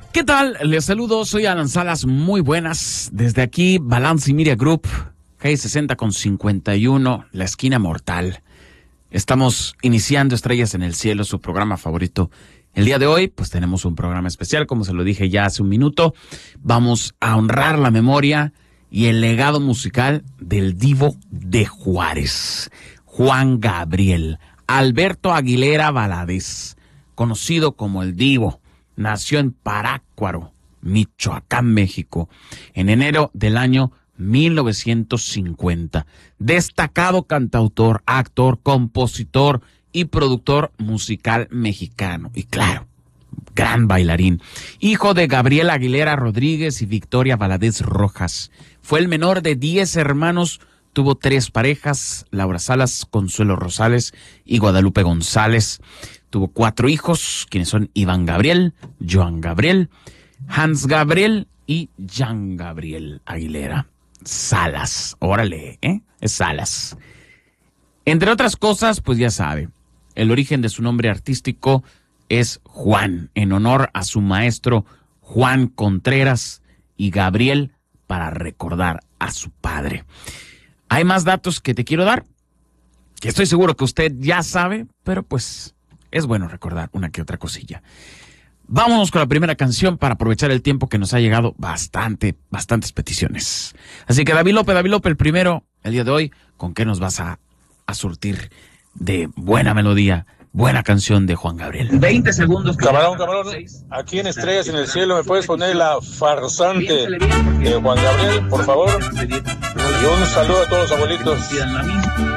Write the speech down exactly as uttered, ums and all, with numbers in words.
¿Qué tal? Les saludo, soy Alan Salas, muy buenas. Desde aquí, Balance Media Group, calle sesenta con cincuenta y uno, la esquina mortal. Estamos iniciando Estrellas en el Cielo, su programa favorito. El día de hoy, pues tenemos un programa especial, como se lo dije ya hace un minuto. Vamos a honrar la memoria y el legado musical del divo de Juárez, Juan Gabriel Alberto Aguilera Valadez, conocido como el Divo. Nació en Parácuaro, Michoacán, México, en enero del año mil novecientos cincuenta. Destacado cantautor, actor, compositor y productor musical mexicano. Y claro, gran bailarín. Hijo de Gabriel Aguilera Rodríguez y Victoria Valadez Rojas. Fue el menor de diez hermanos. Tuvo tres parejas, Laura Salas, Consuelo Rosales y Guadalupe González. Tuvo cuatro hijos, quienes son Iván Gabriel, Joan Gabriel, Hans Gabriel y Jean Gabriel Aguilera Salas. Órale, ¿eh? Es Salas. Entre otras cosas, pues ya sabe, el origen de su nombre artístico es Juan, en honor a su maestro Juan Contreras, y Gabriel para recordar a su padre. Hay más datos que te quiero dar, que estoy seguro que usted ya sabe, pero pues es bueno recordar una que otra cosilla. Vámonos con la primera canción para aprovechar el tiempo que nos ha llegado bastante, bastantes peticiones. Así que David López, David López, el primero, el día de hoy, ¿con qué nos vas a, a surtir de buena melodía, buena canción de Juan Gabriel? veinte segundos. Camarón, camarón, aquí en Estrellas en el Cielo, ¿me puedes poner la farsante de Juan Gabriel, por favor? Y un saludo a todos los abuelitos.